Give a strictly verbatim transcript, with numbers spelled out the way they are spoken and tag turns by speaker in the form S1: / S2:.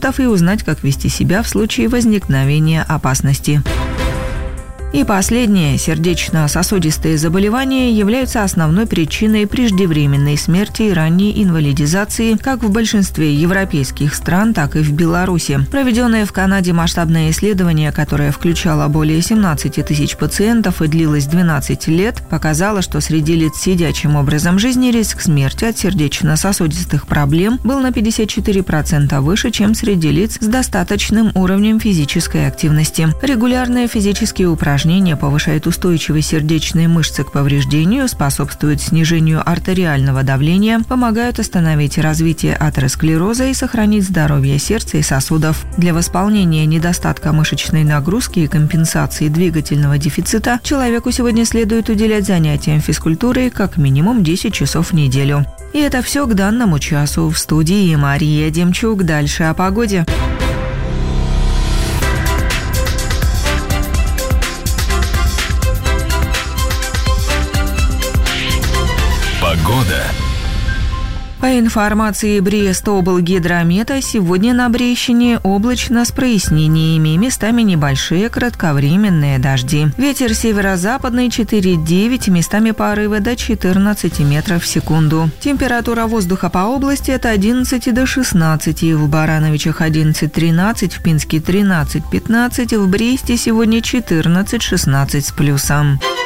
S1: специалистов и узнать, как вести себя в случае возникновения опасности. И последнее. Сердечно-сосудистые заболевания являются основной причиной преждевременной смерти и ранней инвалидизации как в большинстве европейских стран, так и в Беларуси. Проведенное в Канаде масштабное исследование, которое включало более семнадцати тысяч пациентов и длилось двенадцать лет, показало, что среди лиц с сидячим образом жизни риск смерти от сердечно-сосудистых проблем был на пятьдесят четыре процента выше, чем среди лиц с достаточным уровнем физической активности. Регулярные физические упражнения Упражнения повышают устойчивость сердечной мышцы к повреждению, способствуют снижению артериального давления, помогают остановить развитие атеросклероза и сохранить здоровье сердца и сосудов. Для восполнения недостатка мышечной нагрузки и компенсации двигательного дефицита человеку сегодня следует уделять занятиям физкультурой как минимум десять часов в неделю. И это все к данному часу. В студии Мария Демчук. Дальше о погоде.
S2: Погода.
S1: По информации Брест-облгидромета, сегодня на Брещине облачно с прояснениями, местами небольшие кратковременные дожди. Ветер северо-западный четыре-девять, местами порывы до четырнадцати метров в секунду. Температура воздуха по области от одиннадцати до шестнадцати, в Барановичах одиннадцать-тринадцать, в Пинске тринадцать-пятнадцать, в Бресте сегодня четырнадцать-шестнадцать с плюсом.